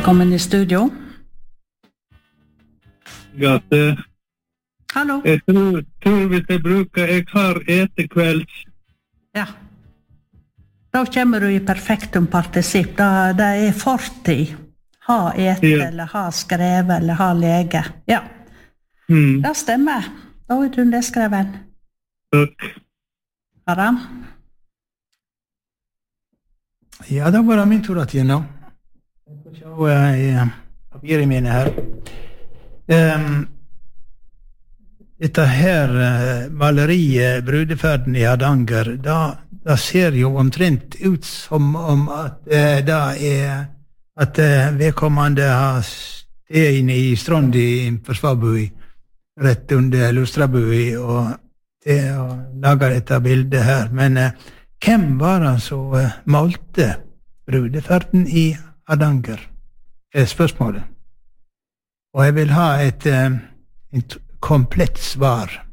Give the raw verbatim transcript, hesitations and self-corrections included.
Velkommen i studio. Gatte. Hallo. Jeg tror, tror hvis jeg bruker, jeg har etekvelds. Ja. Da kommer du i perfektum partisipp. Da, det er fortid. Ha ete, Ja. eller ha skrevet, eller ha lege. Ja. Mm. Det stemmer. Da er du nedskreven. Takk. Aram? Ja, da var det min tur at gjennom. Jeg får se i papiret mine her. Um, dette her uh, maleriet, Brudeferden i Hardanger, da, da ser jo omtrent ut som om at uh, det er at uh, vedkommende har steg i strand i Forsvarbui, rett under Lustrabui, og det å lage dette bildet her. Men uh, hvem var han som uh, malte Brudeferden i Hardanger? Er spørsmålet. Og jeg vil ha et, uh, et komplett svar.